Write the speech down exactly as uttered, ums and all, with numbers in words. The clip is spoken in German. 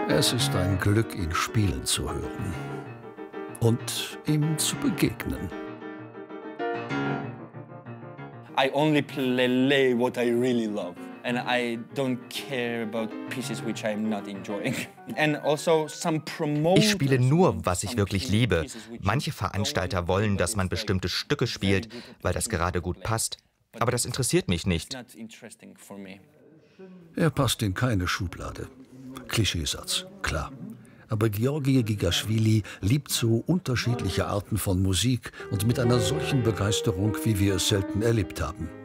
Es ist ein Glück, ihn spielen zu hören und ihm zu begegnen. I only play what I really love, and I don't care about pieces which I'm not enjoying. And also some promoters. Ich spiele nur, was ich wirklich liebe. Manche Veranstalter wollen, dass man bestimmte Stücke spielt, weil das gerade gut passt. Aber das interessiert mich nicht. Er passt in keine Schublade. Klischeesatz, klar. Aber Georgi Gigaschwili liebt so unterschiedliche Arten von Musik und mit einer solchen Begeisterung, wie wir es selten erlebt haben.